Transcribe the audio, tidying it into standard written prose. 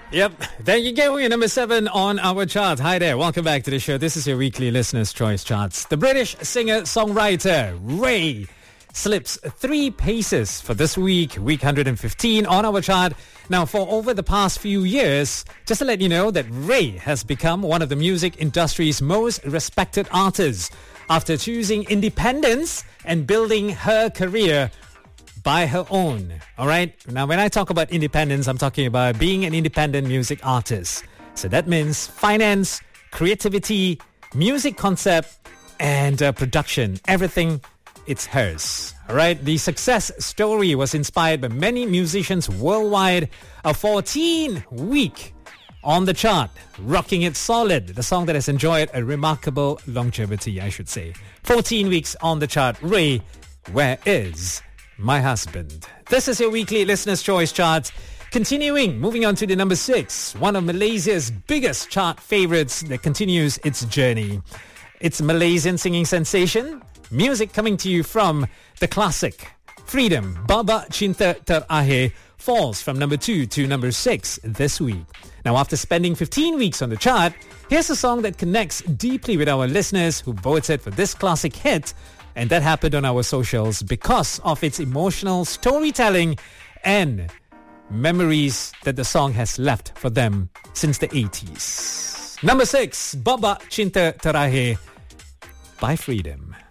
Yep, there you go. You're number 7 on our chart. Hi there, welcome back to the show. This is your weekly Listener's Choice Charts. The British singer-songwriter Ray slips 3 paces for this week 115 on our chart. Now, for over the past few years, just to let you know that Ray has become one of the music industry's most respected artists after choosing independence and building her career by her own. All right. Now, when I talk about independence, I'm talking about being an independent music artist. So that means finance, creativity, music concept, and production. Everything, it's hers. All right. The success story was inspired by many musicians worldwide. A 14-week on the chart, rocking it solid. The song that has enjoyed a remarkable longevity, I should say. 14 weeks on the chart. Ray, Where Is My Husband? This is your weekly Listener's Choice Chart. Continuing, moving on to the number 6, one of Malaysia's biggest chart favorites that continues its journey. It's Malaysian singing sensation. Music coming to you from the classic Freedom. Baba Cinta Terakhir falls from number 2 to number 6 this week. Now, after spending 15 weeks on the chart, here's a song that connects deeply with our listeners who voted for this classic hit. And that happened on our socials because of its emotional storytelling and memories that the song has left for them since the 80s. Number 6, Baba Cinta Terakhir by Freedom.